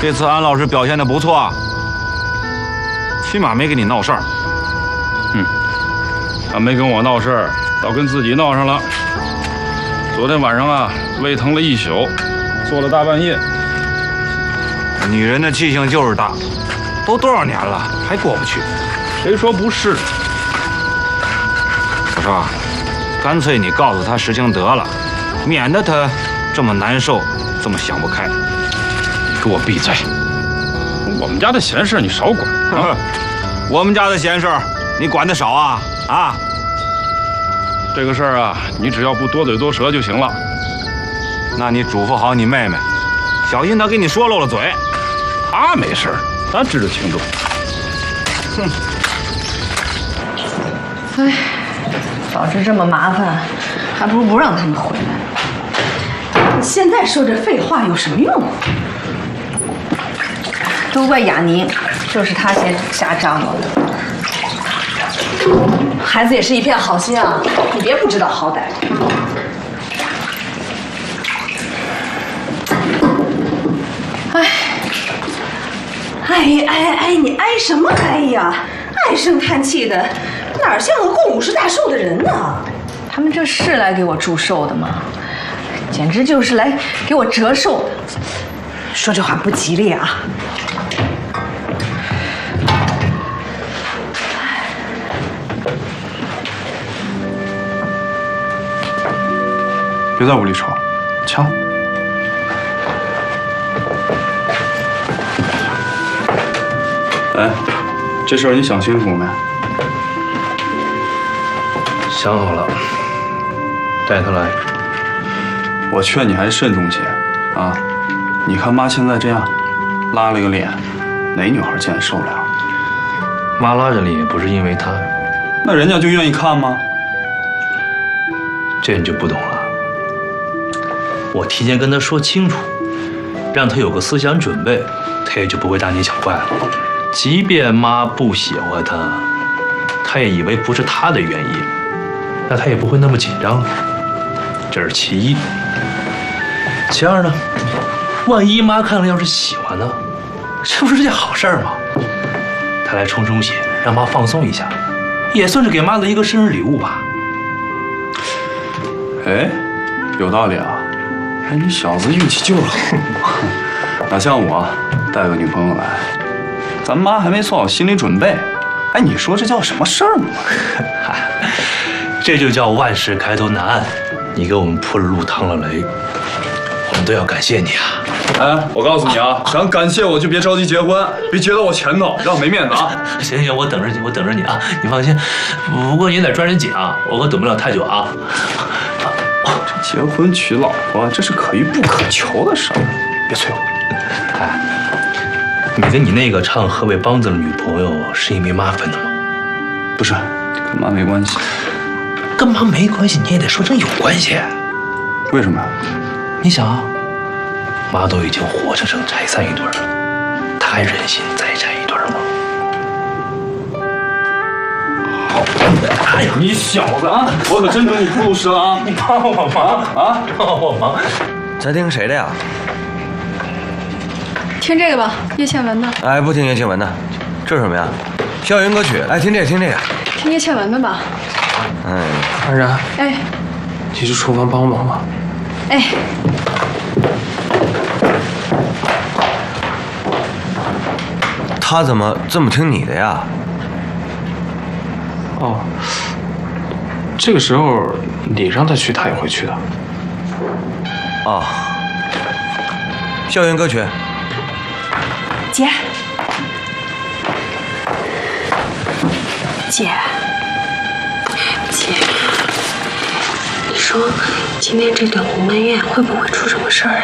这次安老师表现得不错，起码没跟你闹事儿。 他没跟我闹事儿，倒跟自己闹上了。昨天晚上啊，胃疼了一宿，坐了大半夜。 女人的记性就是大，都多少年了还过不去。 谁说不是？ 我说，干脆你告诉他实情得了，免得他这么难受，这么想不开。 你给我闭嘴！我们家的闲事你少管啊！ 我们家的闲事你管得少啊？啊！ 这个事儿啊，你只要不多嘴多舌就行了。 那你嘱咐好你妹妹，小心她给你说漏了嘴。 她没事儿，她知道清楚。 哼！ 哎，早知这么麻烦，还不如不让他们回来。现在说这废话有什么用？都怪雅宁，就是他先瞎张罗的。孩子也是一片好心啊，你别不知道好歹。哎，你哀什么哀呀？唉声叹气的，哪像个过50大寿的人呢？他们这是来给我祝寿的吗？简直就是来给我折寿。说这话不吉利啊！ 别在屋里吵，瞧。哎，这事儿你想清楚没？ 想好了，带他来。 我劝你还是慎重些啊！你看妈现在这样，拉了个脸，哪女孩见受了？ 妈拉着脸也不是因为他， 那人家就愿意看吗？ 这你就不懂了。我提前跟他说清楚，让他有个思想准备，他也就不会大惊小怪了。即便妈不喜欢他，他也以为不是他的原因，那他也不会那么紧张了。这是其一。其二呢，万一妈看了要是喜欢呢，这不是件好事吗？他来冲冲血，让妈放松一下，也算是给妈的一个生日礼物吧。 哎，有道理啊！哎，你小子运气就是好。哪像我带个女朋友来，咱妈还没做好心理准备。哎，你说这叫什么事儿吗？ 这就叫万事开头难。你给我们铺了路，趟了雷，我们都要感谢你啊！ 哎，我告诉你啊，想感谢我就别着急结婚，别结到我前头，让我没面子啊！ 行，我等着你，我等着你啊！你放心，不过你得抓紧紧啊，我可等不了太久啊！ 这结婚娶老婆，这是可遇不可求的事儿，别催我。 哎，你跟你那个唱河北梆子的女朋友是因为妈分的吗？ 不是，跟妈没关系。 跟妈没关系，你也得说成有关系。 为什么？ 你想啊，妈都已经活生生拆散一对了，她还忍心再拆一对吗？ 好，哎呀，你小子啊，我可真等你不录了啊！ 你帮我忙啊，帮我忙！ 在听谁的呀？ 听这个吧，叶倩文的。 哎，不听叶倩文的，这是什么呀？校园歌曲。哎，听这个，听这个。 听叶倩文的吧。 哎， 安然， 哎， 你去厨房帮忙吧。 哎， 他怎么这么听你的呀？ 哦，这个时候你让他去，他也会去的。 哦，校园歌曲。 姐，姐， 你说今天这顿鸿门宴会不会出什么事儿啊？